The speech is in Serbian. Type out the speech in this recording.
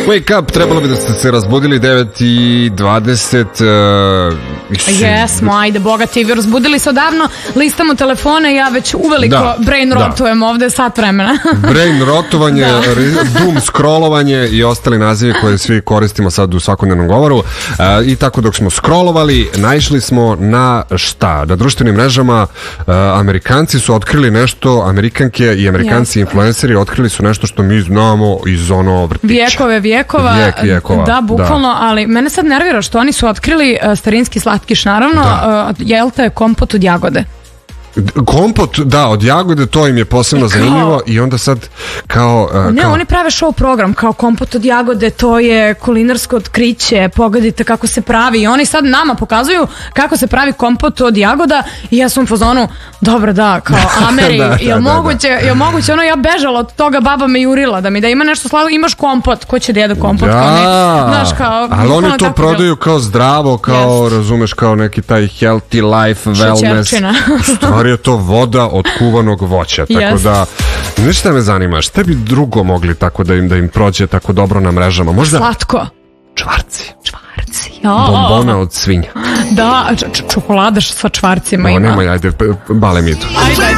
Wake up, trebalo bi da ste se razbudili 9:20. Jesmo, ajde, bogati, vi razbudili se odavno, listamo telefone, ja već uveliko brain rotujem ovde sat vremena. Brain rotovanje, doom scrollovanje i ostali nazivi koje svi koristimo sad u svakodnevnom govoru. I tako dok smo scrollovali, naišli smo na šta? Na društvenim mrežama Amerikanci su otkrili nešto, Amerikanke i Amerikanci influenceri otkrili su nešto što mi znamo iz ono vrtića. Vijekova. Da, bukvalno, ali mene sad nervira što oni su otkrili starinski slatkiš, naravno, jel te kompot od jagode? Kompot, da, od jagode, to im je posebno zanimljivo i onda sad kao... oni prave show program kao kompot od jagode, to je kulinarsko otkriće, pogledajte kako se pravi i oni sad nama pokazuju kako se pravi kompot od jagoda i ja sam u fazonu, dobro da, kao Ameri, je moguće, ono ja bežala od toga, baba me jurila da ima nešto slatko, imaš kompot, ko će da jede kompot? Ali oni to prodaju kao zdravo, kao, razumeš, kao neki taj healthy life, wellness. Stvari je to voda od kuvanog voća, tako da ništa me zanima, šta bi drugo mogli tako da im prođe tako dobro na mrežama? Možda slatko. Čvarci. Bombona od svinja. Da, čokolada sa čvarcima ima. Nemoj, ajde, bale mi to. Ajde.